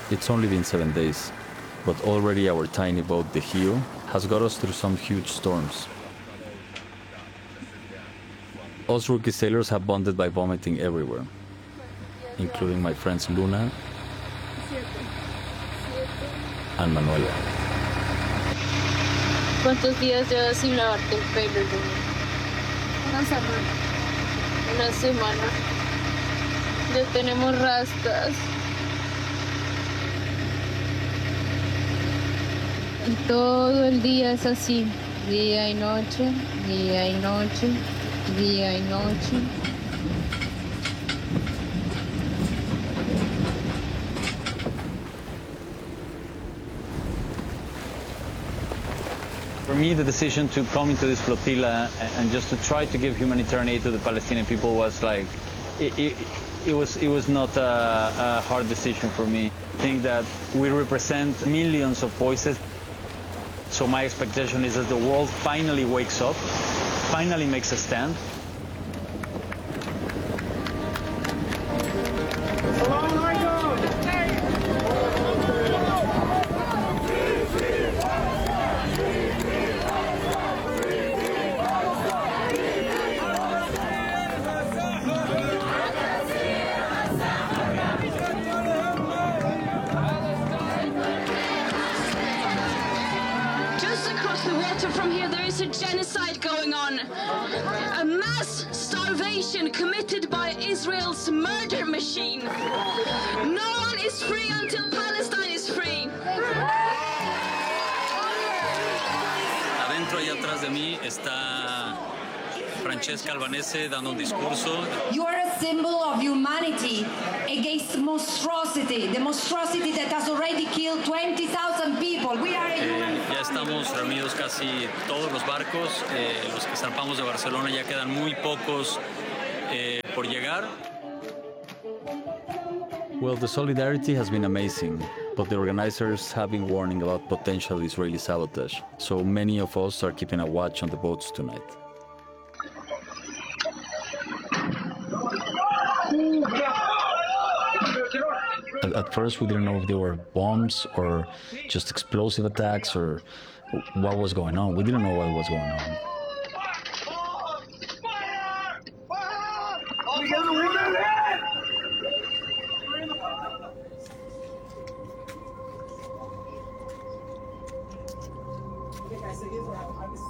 It's only been 7 days, but already our tiny boat, the Hio, has got us through some huge storms. Us rookie sailors have bonded by vomiting everywhere, including my friends Luna and Manuela. ¿Cuántos días llevas sin lavarte el pelo, Luna? Una semana. Una semana. Ya tenemos rastas. Y todo el día es así, día y noche, día y noche, día y noche. For me, the decision to come into this flotilla and just to try to give humanitarian aid to the Palestinian people was like, it was not a hard decision for me. I think that we represent millions of voices. So my expectation is that the world finally wakes up, finally makes a stand. From here, there is a genocide going on. A mass starvation committed by Israel's murder machine. No one is free until Palestine is free. Adentro y atrás de mí está Francesca Albanese dando un discurso. You are a symbol of humanity against monstrosity, the monstrosity that has already killed 20,000 people. We are a human Ya estamos reunidos casi todos los barcos, los que zarpamos de Barcelona, ya quedan muy pocos por llegar. Well, the solidarity has been amazing, but the organizers have been warning about potential Israeli sabotage, so many of us are keeping a watch on the boats tonight. At first, we didn't know if they were bombs or just explosive attacks or what was going on. We didn't know what was going on. Okay, guys, so here's what happened.